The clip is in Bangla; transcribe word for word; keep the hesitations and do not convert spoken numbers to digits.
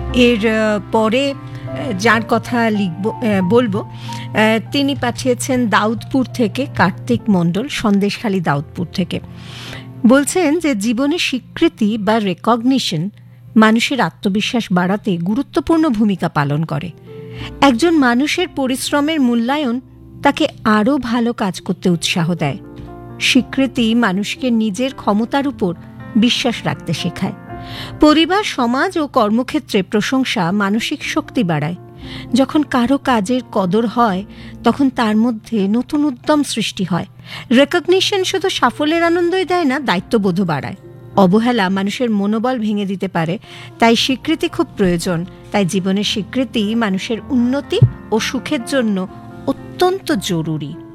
এর পরে যার কথা লিখব বলবো তিনি পাঠিয়েছেন দাউদপুর থেকে, কার্তিক মণ্ডল, সন্দেশখালী দাউদপুর থেকে। বলছেন যে জীবনে স্বীকৃতি বা রেকগনিশন মানুষের আত্মবিশ্বাস বাড়াতে গুরুত্বপূর্ণ ভূমিকা পালন করে। একজন মানুষের পরিশ্রমের মূল্যায়ন তাকে আরও ভালো কাজ করতে উৎসাহ দেয়। স্বীকৃতি মানুষকে নিজের ক্ষমতার উপর বিশ্বাস রাখতে শেখায়। পরিবার, সমাজ ও কর্মক্ষেত্রে প্রশংসা মানসিক শক্তি বাড়ায়। যখন কারো কাজের কদর হয় তখন তার মধ্যে নতুন উদ্যম সৃষ্টি হয়। রেকগনিশন শুধু সাফল্যের আনন্দই দেয় না, দায়িত্ববোধও বাড়ায়। অবহেলা মানুষের মনোবল ভেঙে দিতে পারে, তাই স্বীকৃতি খুব প্রয়োজন। তাই জীবনের স্বীকৃতি মানুষের উন্নতি ও সুখের জন্য অত্যন্ত জরুরি।